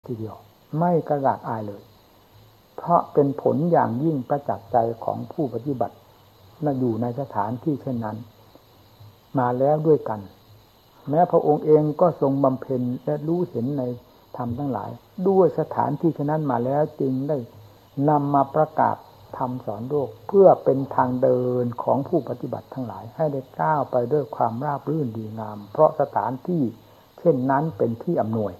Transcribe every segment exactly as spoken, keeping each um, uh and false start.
ทีเดียวไม่กระดากอายเลยเพราะเป็นผลอย่างยิ่งประจักษ์ใจของผู้ปฏิบัติและอยู่ในสถานที่เช่นนั้นมาแล้วด้วยกันแม้พระองค์เองก็ทรงบำเพ็ญและรู้เห็นในธรรมทั้งหลายด้วยสถานที่เช่นนั้นมาแล้วจึงได้นำมาประกาศธรรมสอนโลกเพื่อเป็นทางเดินของผู้ปฏิบัติทั้งหลายให้ได้ก้าวไปด้วยความราบรื่นดีงามเพราะสถานที่เช่นนั้นเป็นที่อำนวย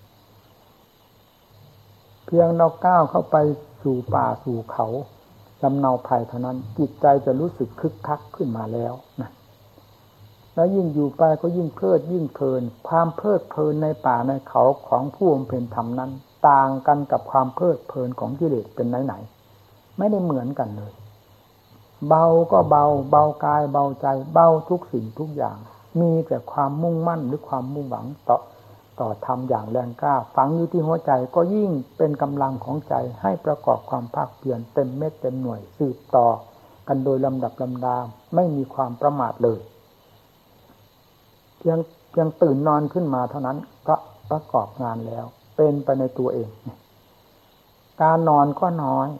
เพียงเราก้าวเข้าไปสู่ป่าสู่เขาลำเนาภัยเท่านั้นจิตใจจะรู้สึกคึกคักขึ้นมาแล้วนะแล้วยิ่งอยู่ไปก็ยิ่งเพลิดยิ่งเพลินความเพลิดเพลินในป่าในเขาของผู้บำเพ็ญธรรมนั้นต่างกันกับความเพลิดเพลินของกิเลสเป็นไหนๆไม่ได้เหมือนกันเลยเบาก็เบาเบากายเบาใจเบาทุกสิ่งทุกอย่างมีแต่ความมุ่งมั่นหรือความมุ่งหวังต่อต่อธรรมอย่างแรงกล้าฝังอยู่ที่หัวใจก็ยิ่งเป็นกำลังของใจให้ประกอบความภาคเพียรเต็มเม็ดเต็มหน่วยสืบต่อกันโดยลำดับลำดาไม่มีความประมาทเลยเพียงเพียงตื่นนอนขึ้นมาเท่านั้นก็ประกอบงานแล้วเป็นไปในตัวเองการนอนก็น้อย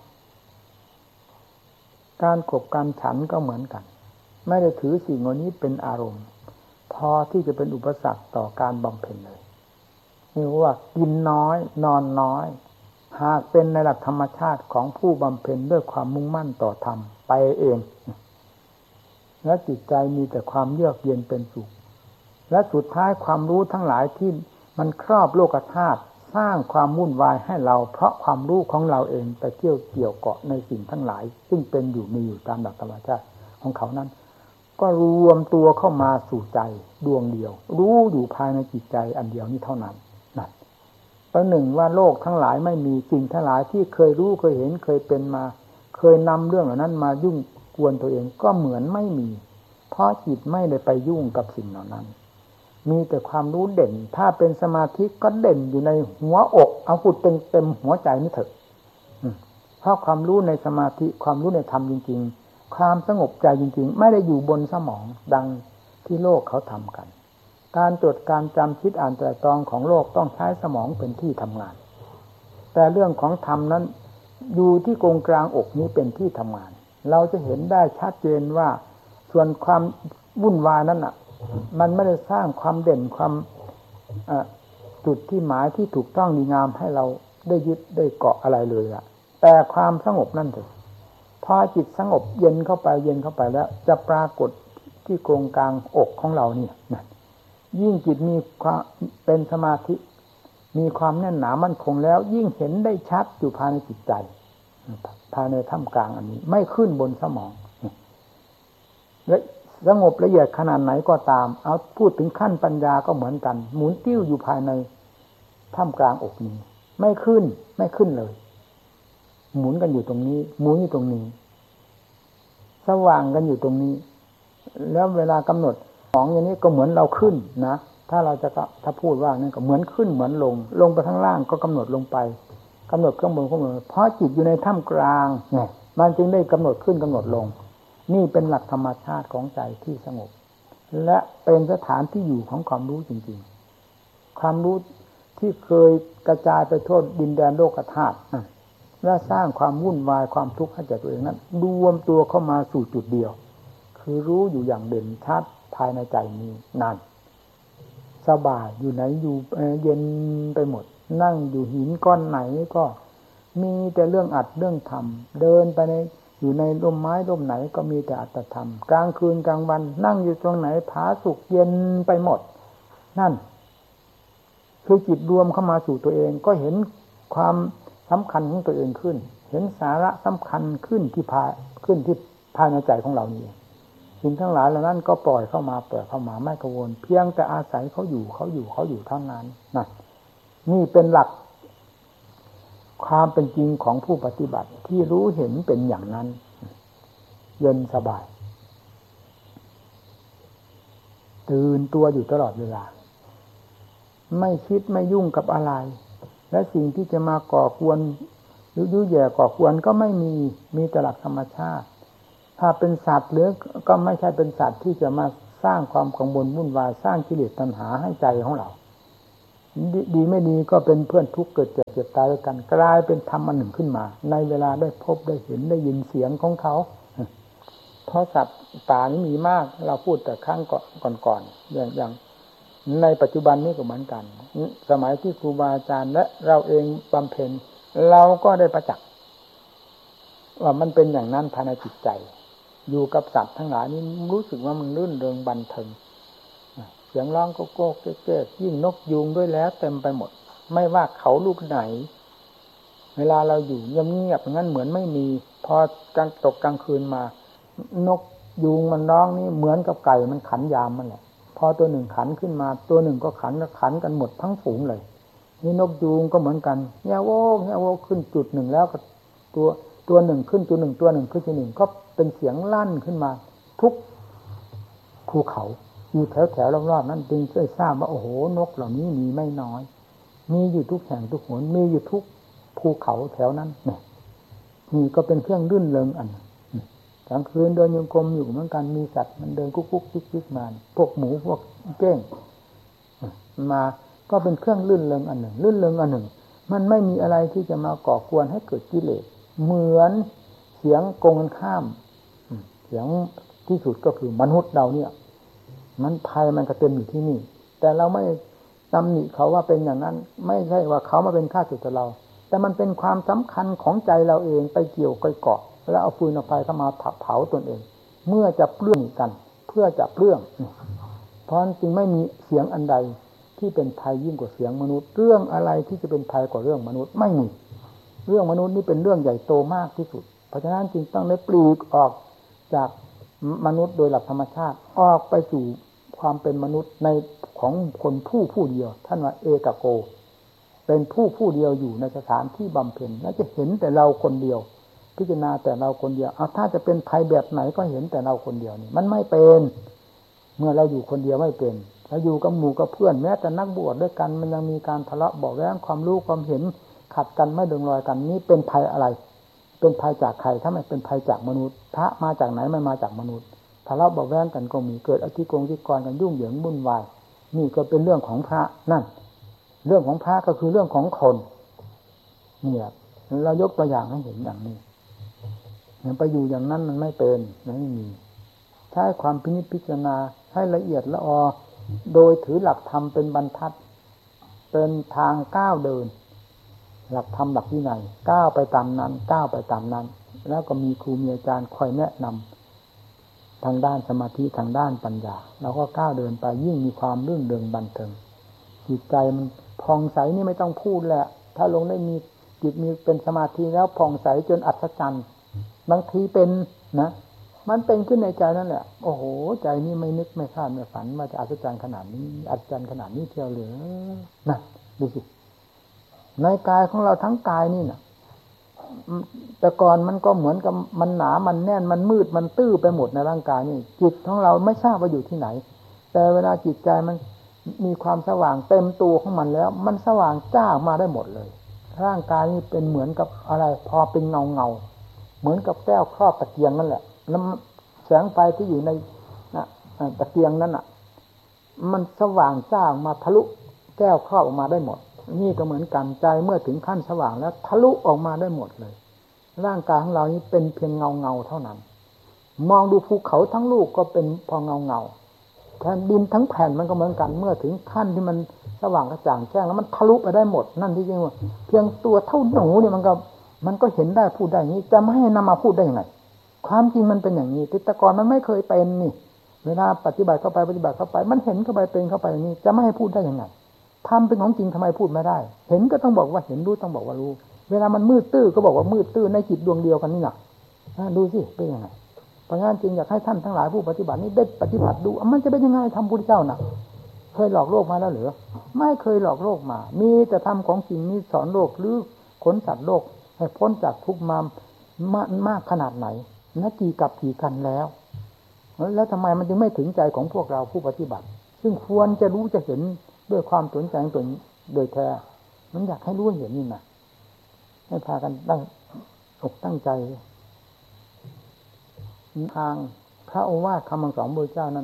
การขบการฉันก็เหมือนกันไม่ได้ถือสิ่งเหล่านี้เป็นอารมณ์พอที่จะเป็นอุปสรรคต่อการบำเพ็ญเลยนี่ว่ากินน้อยนอนน้อยหากเป็นในหลักธรรมชาติของผู้บำเพ็ญด้วยความมุ่งมั่นต่อธรรมไปเองและจิตใจมีแต่ความเยือกเย็นเป็นสุขและสุดท้ายความรู้ทั้งหลายที่มันครอบโลกธาตุสร้างความวุ่นวายให้เราเพราะความรู้ของเราเองไปเกี่ยวเกี่ยวเกาะในสิ่งทั้งหลายซึ่งเป็นอยู่มีอยู่ตามหลักธรรมชาติของเขานั้นก็รวมตัวเข้ามาสู่ใจดวงเดียวรู้อยู่ภายในจิตใจอันเดียวนี้เท่านั้นนั่นประหนึ่งว่าโลกทั้งหลายไม่มีสิ่งทั้งหลายที่เคยรู้เคยเห็นเคยเป็นมาเคยนำเรื่องเหล่านั้นมายุ่งกวนตัวเองก็เหมือนไม่มีเพราะจิตไม่ได้ไปยุ่งกับสิ่งเหล่านั้นมีแต่ความรู้เด่นถ้าเป็นสมาธิก็เด่นอยู่ในหัวอกเอาพูดเต็มเต็มหัวใจนี่เถอะเพราะความรู้ในสมาธิความรู้ในธรรมจริงๆความสงบใจจริงๆไม่ได้อยู่บนสมองดังที่โลกเขาทำกันการจดการจำคิดอ่านไตร่ตรองของโลกต้องใช้สมองเป็นที่ทำงานแต่เรื่องของธรรมนั้นอยู่ที่กงกลางอกนี้เป็นที่ทำงานเราจะเห็นได้ชัดเจนว่าส่วนความวุ่นวายนั้นน่ะมันไม่ได้สร้างความเด่นความจุดที่หมายที่ถูกต้องดีงามให้เราได้ยึดได้เกาะอะไรเลยอะแต่ความสงบนั่นเถอะพอจิตสงบเย็นเข้าไปเย็นเข้าไปแล้วจะปรากฏที่โครงกลางอกของเรานี่นะยิ่งจิตมีความเป็นสมาธิมีความแน่นหนามั่นคงแล้วยิ่งเห็นได้ชัดอยู่ภายในจิตใจภายในท่ามกลางอันนี้ไม่ขึ้นบนสมองและสงบละเอียดขนาดไหนก็ตามเอาพูดถึงขั้นปัญญาก็เหมือนกันหมุนติ้วอยู่ภายในท่ามกลางอกนี้ไม่ขึ้นไม่ขึ้นเลยหมุนกันอยู่ตรงนี้หมุนอยู่ตรงนี้สว่างกันอยู่ตรงนี้แล้วเวลากำหนดของอย่างนี้ก็เหมือนเราขึ้นนะถ้าเราจะถ้าพูดว่านั่นก็เหมือนขึ้นเหมือนลงลงไปข้างล่างก็กำหนดลงไปกำหนดข้างบนข้างบนเพราะจิตอยู่ในท่ามกลางเนี่ยมันจึงได้กำหนดขึ้นกำหนดลงนี่เป็นหลักธรรมชาติของใจที่สงบและเป็นสถานที่อยู่ของความรู้จริงๆความรู้ที่เคยกระจายไปทั่วดินแดนโลกธาตุและสร้างความวุ่นวายความทุกข์ให้แก่ตัวเองนั้นรวมตัวเข้ามาสู่จุดเดียวคือรู้อยู่อย่างเด่นชัดภายในใจนี้นั่นสบายอยู่ไหนอยู่เย็นไปหมดนั่งอยู่หินก้อนไหนก็มีแต่เรื่องอัดเรื่องทำเดินไปในอยู่ในร่มไม้ร่มไหนก็มีแต่อัตธรรมกลางคืนกลางวันนั่งอยู่ตรงไหนผาสุกเย็นไปหมดนั่นคือจิตรวมเข้ามาสู่ตัวเองก็เห็นความสำคัญของตัวเองขึ้นเห็นสาระสำคัญขึ้นที่ภายขึ้นที่ภายในใจของเรานี่สิ่งทั้งหลายเหล่านั้นก็ปล่อยเข้ามาปล่อยเข้ามาไม่กังวลเพียงแต่อาศัยเขาอยู่เขาอยู่เขาอยู่เท่านั้นนั่นนี่เป็นหลักความเป็นจริงของผู้ปฏิบัติที่รู้เห็นเป็นอย่างนั้นเย็นสบายตื่นตัวอยู่ตลอดเวลาไม่คิดไม่ยุ่งกับอะไรและสิ่งที่จะมาก่อกวนหรือยุ่ยแย่ก่อกวนก็ไม่มีมีแต่หลักธรรมชาติถ้าเป็นสัตว์หรือก็ไม่ใช่เป็นสัตว์ที่จะมาสร้างความกังวลวุ่นวายสร้างกิเลสตัณหาให้ใจของเราดดีไม่ดีก็เป็นเพื่อนทุกข์เกิดเจ็บเจ็บตายด้วยกันกลายเป็นธรรมอันหนึ่งขึ้นมาในเวลาได้พบได้เห็นได้ยินเสียงของเขาเพราะสัตว์ป่านี้มีมากเราพูดแต่ครั้งก่อนก่อนอย่างอย่างในปัจจุบันนี้ก็เหมือนกันสมัยที่ครูบาอาจารย์และเราเองบำเพ็ญเราก็ได้ประจักษ์ว่ามันเป็นอย่างนั้นภายในจิตใจอยู่กับสัตว์ทั้งหลายนี้รู้สึกว่ามันรื่นเริงบันเทิงเสียงร้องโก๊กโก๊กเก๊กยิ่งนกยูงด้วยแล้วเต็มไปหมดไม่ว่าเขาลูกไหนเวลาเราอยู่เงียบๆอย่างนั้นเหมือนไม่มีพอกลางตกกลางคืนมานกยูงมันร้องนี่เหมือนกับไก่มันขันยามมันแหละพอตัวหนึ่งขันขึ้นมาตัวหนึ่งก็ขันแล้วขันกันหมดทั้งฝูงเลยนี่นกยูงก็เหมือนกันเงี้ยโว้เงี้ยโว้ขึ้นจุดหนึ่งแล้วก็ตัวตัวหนึ่งขึ้นจุดหนึ่งตัวหนึ่งขึ้นจุดหนึ่งก็เป็นเสียงลั่นขึ้นมาทุกภูเขาอยู่แถวแถวรอบๆนั้นจึงช่วยทราบว่าโอ้โหนกเหล่านี้มีไม่น้อยมีอยู่ทุกแห่งทุกหนมีอยู่ทุกภูเขาแถวนั้นเนี่ยนี่ก็เป็นเครื่องรื่นเริงอันกลางคืนเดินโยกมอยู่เหมือนกันมีสัตว์มันเดินกุ๊กกุ๊กจิ๊กจิ๊กมาพวกหมูพวกเก้งมาก็เป็นเครื่องรื่นเริงอันหนึ่งรื่นเริงอันหนึ่งมันไม่มีอะไรที่จะมาก่อกวนให้เกิดกิเลสเหมือนเสียงกงกันข้ามเสียงที่สุดก็คือมนุษย์เราเนี่ยมันภัยมันก็เต็มอยู่ที่นี่แต่เราไม่ตำหนิเขาว่าเป็นอย่างนั้นไม่ใช่ว่าเขามาเป็นข้าศึกต่อเราแต่มันเป็นความสำคัญของใจเราเองไปเกี่ยวไปเกาะแล้วเอาฟืนเอาไฟเข้ามาเผาตนเองเมื่อจะเปลื้องกันเพื่อจะเปลื้องเพราะจึงไม่มีเสียงอันใดที่เป็นภัยยิ่งกว่าเสียงมนุษย์เรื่องอะไรที่จะเป็นภัยกว่าเรื่องมนุษย์ไม่มีเรื่องมนุษย์นี่เป็นเรื่องใหญ่โตมากที่สุดเพราะฉะนั้นจึงต้องได้ปลีกออกจากมนุษย์โดยหลักธรรมชาติออกไปสู่ความเป็นมนุษย์ในของคนผู้ผู้เดียวท่านว่าเอกโกเป็นผู้ผู้เดียวอยู่ในสถานที่บำเพ็ญและจะเห็นแต่เราคนเดียวพิจารณาแต่เราคนเดียวเอาถ้าจะเป็นภัยแบบไหนก็เห็นแต่เราคนเดียวนี่มันไม่เป็นเมื่อเราอยู่คนเดียวไม่เป็นเราอยู่กับหมู่กับเพื่อนแม้แต่นักบวชด้วยกันมันยังมีการทะเลาะเบาะแว้งความรู้ความเห็นขัดกันไม่ลงรอยกันนี่เป็นภัยอะไรเป็นภัยจากใครถ้าไม่เป็นภัยจากมนุษย์พระมาจากไหนไม่มาจากมนุษย์ทะเลาะเบาะแว้งกันก็มีเกิดอธิกงที่กรกันยุ่งเหยิงวุ่นวายนี่ก็เป็นเรื่องของพระนั่นเรื่องของพระก็คือเรื่องของคนเนี่ยเรายกตัวอย่างให้เห็นอย่างนี้อย่างไปอยู่อย่างนั้นมันไม่เป็นไม่มีใช้ความพินิจพิจารณาให้ละเอียดละออโดยถือหลักธรรมเป็นบรรทัดเป็นทางก้าวเดินหลักธรรมหลักวินัยก้าวไปตามนั้นก้าวไปตามนั้นแล้วก็มีครูมีอาจารย์คอยแนะนำทางด้านสมาธิทางด้านปัญญาเราก็ก้าวเดินไปยิ่งมีความรื่นเริงบันเทิงจิตใจมันผ่องใสนี่ไม่ต้องพูดแหละถ้าลงได้มีจิตมีเป็นสมาธิแล้วผ่องใสจนอัศจรรย์บางทีเป็นนะมันเป็นขึ้นในใจนั่นแหละโอ้โหใจนี่ไม่นึกไม่คาดไม่ฝันว่าจะอัศจรรย์ขนาดนี้อัศจรรย์ขนาดนี้เที่ยวเหลือนะดูสิในกายของเราทั้งกายนี่นะแต่ก่อนมันก็เหมือนกับมันหนามันแน่นมันมืดมันตื้อไปหมดในร่างกายนี่จิตของเราไม่ทราบว่าอยู่ที่ไหนแต่เวลาจิตใจมันมีความสว่างเต็มตัวของมันแล้วมันสว่างจ้ามาได้หมดเลยร่างกายนี่เป็นเหมือนกับอะไรพอเป็นเงาเงาเหมือนกับแก้วครอบตะเกียงนั่นแหละแล้วแสงไฟที่อยู่ในตะเกียงนั้นอ่ะมันสว่างจ้ามาทะลุแก้วครอบออกมาได้หมดนี่ก็เหมือนกันใจเมื่อถึงขั้นสว่างแล้วทะลุออกมาได้หมดเลยร่างกายของเรานี้เป็นเพียงเงาเงาเท่านั้นมองดูภูเขาทั้งลูกก็เป็นพอเงาเงาแผ่นดินทั้งแผ่นมันก็เหมือนกันเมื่อถึงขั้นที่มันสว่างกระจ่างแจ้งแล้วมันทะลุไปได้หมดนั่นที่จริงว่าเพียงตัวเท่าหนูเนี่ยมันก็มันก็เห็นได้พูดได้อย่างนี้จะไม่ให้นำมาพูดได้ยังไงความจริงมันเป็นอย่างนี้ติตกรมันไม่เคยเป็นนี่เวลาปฏิบัติเข้าไปปฏิบัติเข้าไปมันเห็นเข้าไปเป็นเข้าไปอย่างนี้จะไม่ให้พูดได้ยังไงทำเป็นของจริงทำไมพูดไม่ได้เห็นก็ต้องบอกว่าเห็นรู้ต้องบอกว่ารู้เวลามันมืดตื้อก็บอกว่ามืดตื้อในจิตดวงเดียวกันนี่นะดูสิเป็นยังไงเพราะงั้นจริงอยากให้ท่านทั้งหลายผู้ปฏิบัตินี้ได้ปฏิบัติดูมันจะเป็นยังไงทำพุทธเจ้านะเคยหลอกโลกมาแล้วหรือไม่เคยหลอกโลกมามีแต่ทำของจริงนี่สอนโลกหรือขนสัตว์โลกให้พ้นจากทุกข์มามากขนาดไหนนักกี่กับกี่กันแล้วแล้วทำไมมันจึงไม่ถึงใจของพวกเราผู้ปฏิบัติซึ่งควรจะรู้จะเห็นด้วยความสนใจตัวโดยแท้มันอยากให้รู้เห็นนี่นะให้พากันตั้งอกตั้งใจทางพระโอวาทคำสอนพระเจ้านั่นแหละ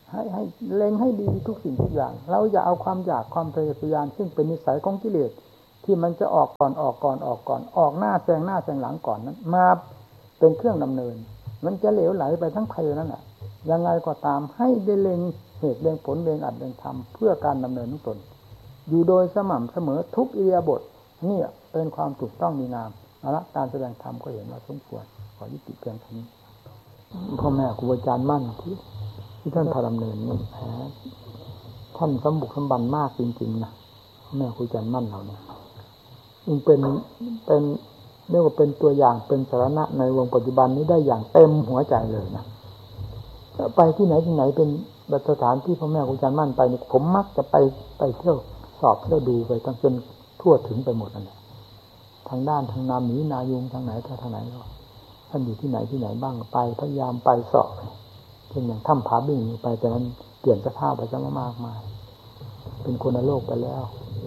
ให้ให้เล็งให้ดีทุกสิ่งทุกอย่างเราอย่าเอาความอยากความทะเยอทะยานซึ่งเป็นนิสัยของกิเลสที่มันจะออกก่อนออกก่อนออกก่อนออกหน้าแซงหน้าแซงหลังก่อนนั้นมาเป็นเครื่องดำเนินมันจะเหลวไหลไปทั้งเพลนั่นแหละยังไงก็ตามให้ได้เล็งเหตุเล็งผลเล็งอัดเล็งทำเพื่อการดำเนินของตนอยู่โดยสม่ำเสมอทุกอิริยาบถนี่เป็นความถูกต้องดีงามเอาละการแสดงธรรมก็เห็นว่าสมควรขอยุติเพียงเท่านี้พ่อแม่ครูอาจารย์มั่นที่ที่ท่านพาดำเนินนี่แหมท่านสมบุกสมบันมากจริงๆนะพ่อแม่ครูอาจารย์มั่นเราเนี่ยมันเป็นเป็นเรียกว่าเป็นตัวอย่างเป็นสาระในวงปัจจุบันนี้ได้อย่างเต็มหัวใจเลยนะไปที่ไหนที่ไหนเป็นสถานที่พ่อแม่ครูอาจารย์มั่นไปนี่ผมมักจะไปไปเที่ยวสอบเที่ยวดูไปทั้งจนทั่วถึงไปหมดนั่นแหละทางด้านทางนาหมีนายุงทางไหนทางไหนก็ท่านอยู่ที่ไหนที่ไหนบ้างไปพยายามไปสอบเช่นอย่างถ้ำผาบิ่งไปแต่นั้นเปลี่ยนสภาพไปซะมากมายเป็นคนละโลกไปแล้ว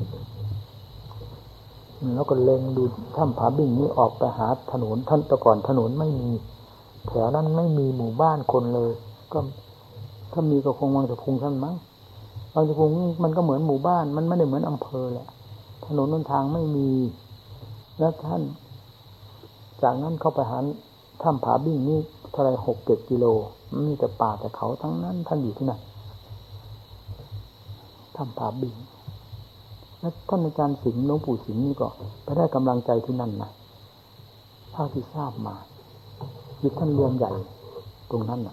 แล้วก็เล็งดูถ้ำผาบิ่งนี้ออกไปหาถนนท่านแต่ก่อนถนนไม่มีแถวนั้นไม่มีหมู่บ้านคนเลยก็ถ้ามีก็คงวังตะพุงท่านมั้งวังตะพุงมันก็เหมือนหมู่บ้านมันไม่ได้เหมือนอำเภอแหละถนนหนทางไม่มีแล้วท่านจากนั้นเข้าไปหาถ้ำผาบิ่งนี่เท่าไรหกเจ็ดกิโลมีแต่ป่าแต่เขาทั้งนั้นท่านอยู่ที่ไหนถ้ำผาบิ่งแล้วท่านอาจารย์สิงห์หลวงปู่สิงห์นี่ก็ไปได้กำลังใจที่นั่นนะเท่าที่ทราบมาจิตท่านรวมใหญ่ตรงนั้นน่ะ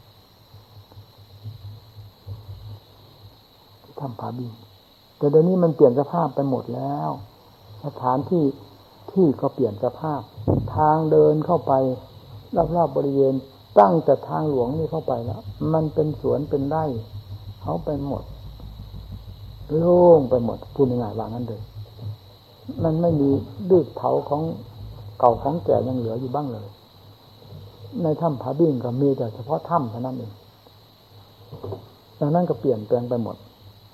ถ้ำผาบิ่งแต่เดี๋ยวนี้มันเปลี่ยนสภาพไปหมดแล้วสถานที่ที่ก็เปลี่ยนสภาพทางเดินเข้าไปรอบๆบริเวณตั้งแต่ทางหลวงนี่เข้าไปแล้วมันเป็นสวนเป็นไร่เขาไปหมดโล่งไปหมดพูดง่ายๆว่างั้นเลยมันไม่มีดื้อเถาของเก่าของแก่ยังเหลืออยู่บ้างเลยในถ้ำผาบิ่งก็มีแต่เฉพาะถ้ำเท่านั้นเองดังนั้นก็เปลี่ยนแปลงไปหมด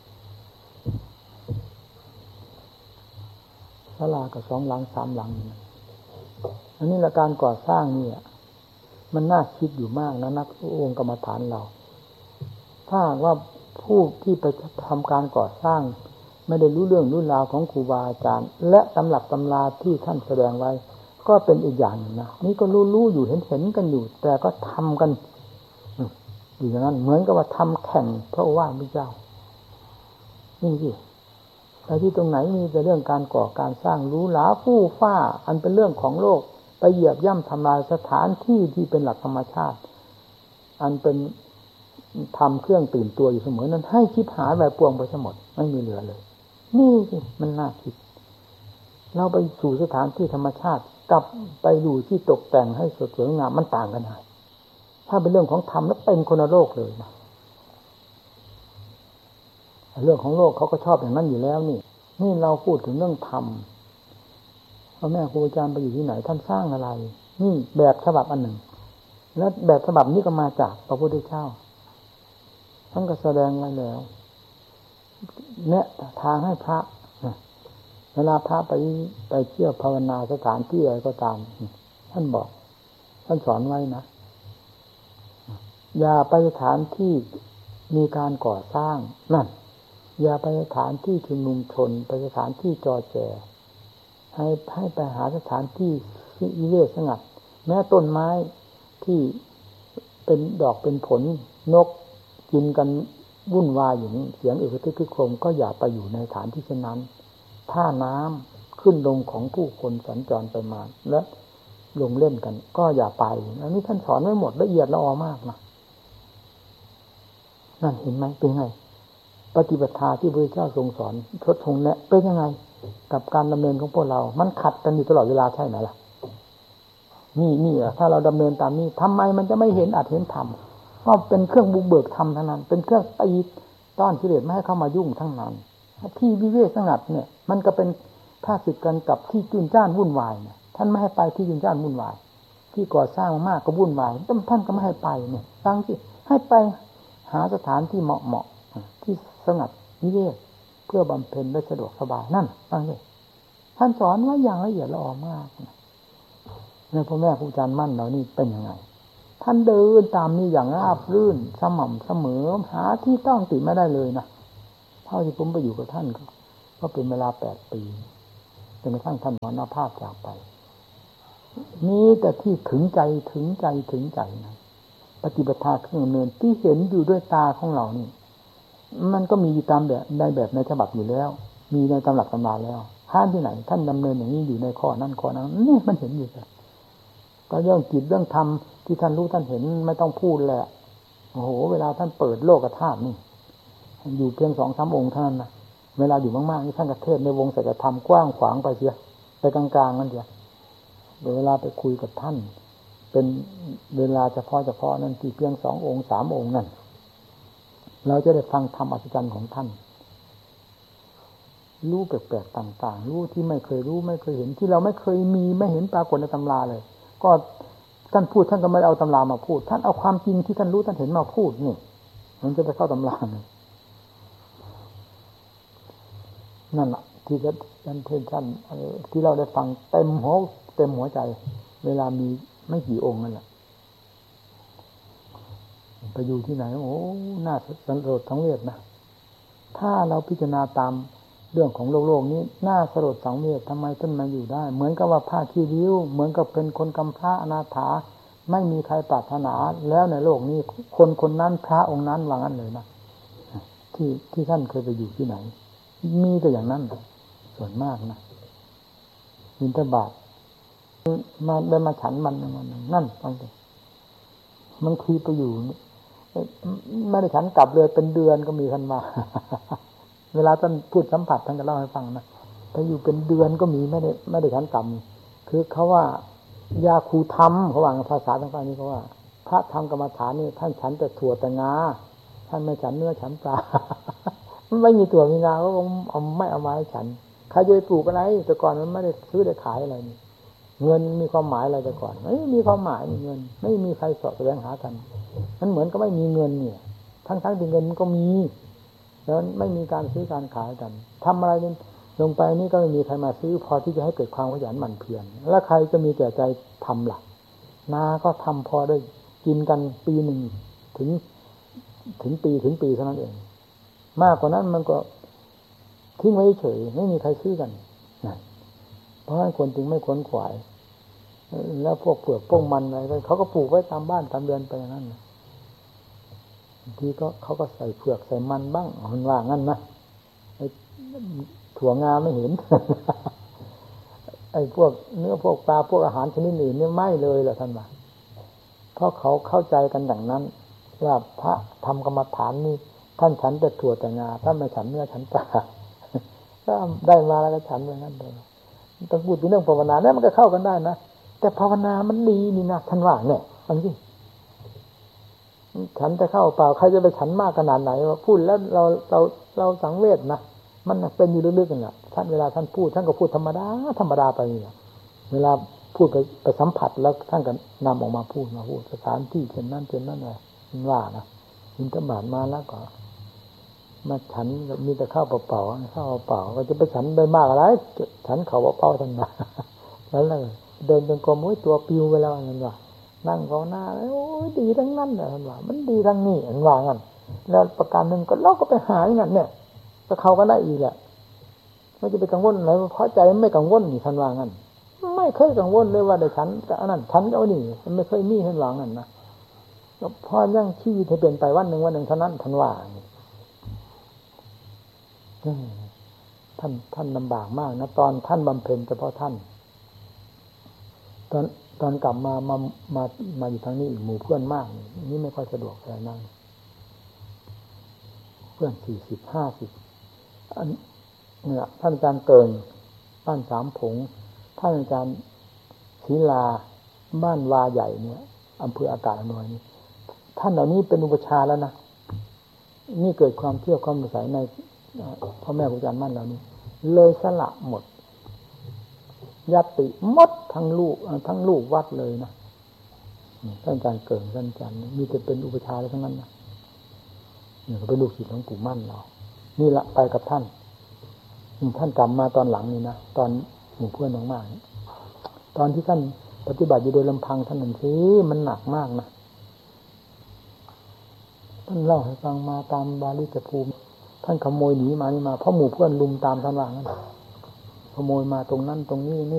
ศาลาก็สองหลังสามหลังอันนี้ละการก่อสร้างนี่มันน่าคิดอยู่มากนะนักองค์กรรมฐานเราถ้าว่าผู้ที่ไปทำการก่อสร้างไม่ได้รู้เรื่องรู้ราวของครูบาอาจารย์และตำรับตำราที่ท่านแสดงไว้ก็เป็นอีกอย่างหนึ่งนะนี่ก็รู้ๆอยู่เห็นๆกันอยู่แต่ก็ทำกันอยู่อย่างนั้นเหมือนกับว่าทำแข่งพระว่าพระเจ้านี่สิไปที่ตรงไหนมีแต่เรื่องการก่อการสร้างรู้หลาฟู่ฟ้าอันเป็นเรื่องของโลกไปเหยียบย่ำทำลายสถานที่ที่เป็นหลักธรรมชาติอันเป็นทำเครื่องตื่นตัวอยู่เสมอนั้นให้คิดหายแบบปวงไปทั้งหมดไม่มีเหลือเลยนี่สิมันน่าคิดเราไปสู่สถานที่ธรรมชาติกับไปอยู่ที่ตกแต่งให้สวยงามมันต่างกันหน่อยถ้าเป็นเรื่องของธรรมแล้วเป็นคนละโลกเลยนะเรื่องของโลกเขาก็ชอบอย่างนั้นอยู่แล้วนี่นี่เราพูดถึงเรื่องธรรมพ่อแม่ครูอาจารย์ไปอยู่ที่ไหนท่านสร้างอะไรนี่แบบฉบับอันหนึ่งและแบบฉบับนี้ก็มาจากพระพุทธเจ้าท่านก็แสดงไว้แล้วเนี่ยทางให้พระเวลาพระไปไปเที่ยวภาวนาสถานที่อะไรก็ตามท่านบอกท่านสอนไว้นะอย่าไปสถานที่มีการก่อสร้างนั่นอย่าไปสถานที่ชุมนุมชนไปสถานที่จอแจให้ให้ไปหาสถานที่วิเวกสงัดแม้ต้นไม้ที่เป็นดอกเป็นผลนกกินกันวุ่นวายอยู่นี้เสียงอึกระทึกครึกโครมก็อย่าไปอยู่ในสถานที่เช่นนั้นท่าน้ำขึ้นลงของผู้คนสัญจรไปมาและลงเล่นกันก็อย่าไปอันนี้ท่านสอนไว้หมดละเอียดละออมากนะนั่นเห็นไหมเป็นไงปฏิบัติธรรมที่พระพุทธเจ้าทรงสอนทดทงแนะเป็นยังไงกับการดำเนินของพวกเรามันขัดกันอยู่ตลอดเวลาใช่ไหมล่ะนี่นี่อ่ะถ้าเราดำเนินตามนี้ทำไมมันจะไม่เห็นอัตเห็นธรรมก็เป็นเครื่องบุกเบิกธรรมทั้งนั้นเป็นเครื่องตีต้อนกิเลสไม่ให้เข้ามายุ่งทั้งนั้นที่วิเวกสงัดเนี่ยมันก็เป็นค่าศึกกันกับที่จุนจ้านวุ่นวายเนี่ยท่านไม่ให้ไปที่จุนจ้านวุ่นวายที่ก่อสร้างมากก็วุ่นวายท่านก็ไม่ให้ไปเนี่ยฟังสิให้ไปหาสถานที่เหมาะเหมาะที่สงัดวิเวกเพื่อบำเพ็ญได้สะดวกสบายนั่นฟังสิท่านสอนว่าอย่างละเอียดละออมากในพ่อแม่ครูอาจารย์มั่นเรานี่เป็นยังไงท่านเดินตามนี้อย่างราบรื่นสม่ำเสมอหาที่ต้องติไม่ได้เลยนะเท่าที่ผมไปอยู่กับท่านก็ก็เป็นเวลาแปดปีจนกระทั่งท่านมรณภาพจากไปนี้แต่ที่ถึงใจถึงใจถึงใจนะปฏิบัติเครื่องเนินที่เห็นอยู่ด้วยตาของเรานี่มันก็มีตามแบบในแบบในฉบับอยู่แล้วมีในตำรับตำราแล้วท่านที่ไหนท่านดำเนินอย่างนี้อยู่ในข้อนั้นข้อนั้นนี่มันเห็นอยู่เลยก็เรื่องจิตเรื่องธรรมที่ท่านรู้ท่านเห็นไม่ต้องพูดแหละโอ้โหเวลาท่านเปิดโลกธาตุนี่อยู่เพียงสองสามองค์เท่านั้นนะเวลาอยู่มากๆนี่ท่านกระเทศในวงสัจธรรมกว้างขวางไปเสียไปกลางๆนั่นเดียวเวลาไปคุยกับท่านเป็นเวลาเฉพาะเฉพาะนั่นที่เพียงสององค์สามองค์นั่นเราจะได้ฟังธรรมอัศจรรย์ของท่านรู้แปลกๆต่างๆรู้ที่ไม่เคยรู้ไม่เคยเห็นที่เราไม่เคยมีไม่เห็นปรากฏในตำราเลยก็ท่านพูดท่านก็ไม่เอาตำรามาพูดท่านเอาความจริงที่ท่านรู้ท่านเห็นมาพูดนี่มันจะไปเข้าตำราเลยนั่นแหละที่ท่านเทศท่านที่เราได้ฟังเต็มหัวเต็มหัวใจเวลามีไม่กี่องค์นั่นแหละไปอยู่ที่ไหนโอ้น่าสังโรธทั้งเวทนะถ้าเราพิจารณาตามเรื่องของโลกโลกนี้น่าสลดสังเวชทำไมท่านมาอยู่ได้เหมือนกับว่าผ้าขี้ริ้วเหมือนกับเป็นคนกำพร้าอนาถาไม่มีใครปรารถนาแล้วในโลกนี้คนคนนั้นพระองค์นั้นว่างั้นเลยนะที่ที่ท่านเคยไปอยู่ที่ไหนมีแต่อย่างนั้นส่วนมากนะบิณฑบาตมาได้มาฉันมันมันนั่นฟังดิมันคือไปอยู่ไม่ได้ฉันกลับเลยเป็นเดือนก็มีท่านมาเวลาท่านพูดสัมผัสท่านจะเล่าให้ฟังนะไปอยู่เป็นเดือนก็มีไม่ได้ไม่ได้ฉันกลับคือเขาว่ายาคูธรรมเขาว่าภาษาทางฝั่งนี้เขาว่าพระธรรมกรรมฐานนี่ท่านฉันแต่ถั่วแต่งาท่านไม่ฉันเนื้อฉันปลาไม่มีถั่วมีงาก็เอาไม่เอามาให้ฉันใครจะไปปลูกอะไรแต่ก่อนมันไม่ได้ซื้อได้ขายอะไรนี่เงินมีความหมายอะไรแต่ก่อนไม่มีความหมายเงินไม่มีใครสอบแสวงหากันมันเหมือนก็ไม่มีเงินเนี่ยทั้งทั้งที่เงินมันก็มีแล้วไม่มีการซื้อการขายกันทำอะไรนี่ลงไปนี่ก็ไม่มีใครมาซื้อพอที่จะให้เกิดความขยันหมั่นเพียรแล้วใครจะมีแต่ใจทำหลักนาก็ทำพอได้กินกันปีหนึ่งถึงถึงปีถึงปีเท่านั้นเองมากกว่านั้นมันก็ทิ้งไว้เฉยไม่มีใครซื้อกันนะเพราะฉะนั้นคนจึงไม่ขวนขวายแล้วพวกเปลือกพวกมันอะไรเขาก็ปลูกไว้ตามบ้านตามเรือนไปอย่างนั้นบางทีก็เขาก็ใส่เผือกใส่มันบ้างมันว่างั้นนะไอ้ถั่วงาไม่เห็น ไอ้พวกเนื้อพวกปลาพวกอาหารชนิดอื่นนี่ไม่เลยแหละท่านว่าเพราะเขาเข้าใจกันอย่างนั้นว่าพระทำกรรมฐานนี่ท่านฉันแต่ถั่วแต่งาท่านไม่ฉันเนื้อฉันปลาก็ได้มาแล้วก็ฉันอย่างนั้นเลยต้องพูดถึงเรื่องภาวนาเนี่ยมันก็เข้ากันได้นะแต่ภาวนามันดีนี่นะท่านว่าเนี่ยฟังสิฉันจะเข้าเปล่าใครจะไปฉันมากขนาดไหนว่าพูดแล้วเราเราเราสังเวชนะมันเป็นอยู่ลึกๆกันแหละท่านเวลาท่านพูดท่านก็พูดธรรมดาธรรมดาไปเนี่ยเวลาพูดไปไปสัมผัสแล้วท่านก็นำออกมาพูดมาพูดสถานที่เช่นนั้นเช่นนั้นเลยมันว่านะอินทบาทมาแล้วก็มาฉันมีแต่ข้าวเปล่าๆข้าวเปล่าก็จะไปฉันได้มากอะไรฉันเขาเปล่าๆท่านมาแล้วเลยเดินจงกรมโอ้ยตัวปิวไปแล้วนั่นว่านั่งภาวนาโอ้ยดีทั้งนั้นเลยท่านว่ามันดีทั้งนี้ท่านว่างั้นแล้วประการหนึ่งก็เราก็ไปหาอย่างนั้นเนี่ยก็เขาก็ได้อีกแหละไม่จะไปกังวลอะไรเพราะใจไม่กังวลนี่ท่านว่างั้นไม่เคยกังวลเลยว่าได้ฉันแต่อันนั้นฉันเอานี่มันไม่เคยมีท่านว่างั้นนะก็พอยังชีวิตให้เปลี่ยนไปวันหนึ่งวันหนึ่งเท่านั้นท่านว่าท่านท่านลำบากมากนะตอนท่านบำเพ็ญเฉพาะท่านตอนตอนกลับมามามามาอยู่ทางนี้อีกหมู่เพื่อนมากนี่ไม่ค่อยสะดวกอะไรนั่งเพื่อนสี่สิบห้าสิบอันเนี่ยท่านอาจารย์เกินบ้านสามผงท่านอาจารย์ศิลาบ้านวาใหญ่เนี่ยอำเภออากาศอำนวยนี่ท่านเหล่านี้เป็นอุปชาแล้วนะนี่เกิดความเชื่อความสงสัยในพ่อแม่ครูอาจารย์มั่นเหล่านี้เลยสละหมดยัตติหมดทั้งลูกทั้งลูกวัดเลยนะท่านอาจารย์เกิดท่านอาจารย์มีแต่เป็นอุปชาแล้วทั้งนั้นนะนี่ก็เป็นลูกศิษย์ของปู่มั่นเรานี่ละไปกับท่านท่านกลับมาตอนหลังนี่นะตอนหมู่เพื่อนมากๆตอนที่ท่านปฏิบัติอยู่โดยลำพังท่านนั่นสิมันหนักมากนะท่านเล่าให้ฟังมาตามบาลีแต่ภูมิท่านขโมยหนีมานี่มาเพราะหมู่เพื่อนลุมตามท่านว่างั้นขโมยมาตรงนั้นตรงนี้นี่